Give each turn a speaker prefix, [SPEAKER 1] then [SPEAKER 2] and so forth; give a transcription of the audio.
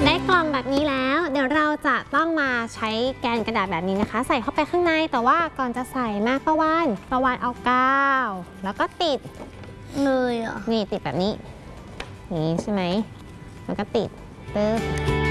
[SPEAKER 1] ได้กล่องแบบนี้แล้วเดี๋ยวเราจะต้องมาใช้แกนกระดาษแบบนี้นะคะใส่เข้าไปข้างในแต่ว่าก่อนจะใส่มาประวานเอากาวแล้วก็ติด
[SPEAKER 2] เลยอ่ะ
[SPEAKER 1] นี่ติดแบบนี้นี่ใช่ไหมแล้วก็ติดปึ๊บ